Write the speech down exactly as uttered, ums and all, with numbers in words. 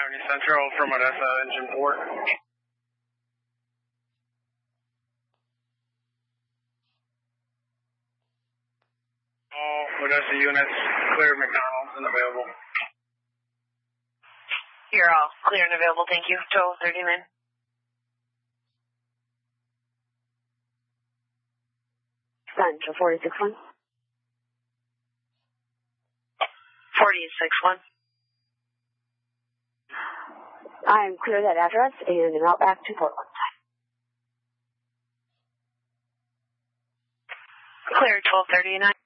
Miami Central from Odessa, engine four. All Odessa units clear McDonald's and available. You're all clear and available, thank you. Total thirty-nine. Central forty-six one. forty-six one. I'm clear that address and en route back to Portland. Clear twelve thirty-nine.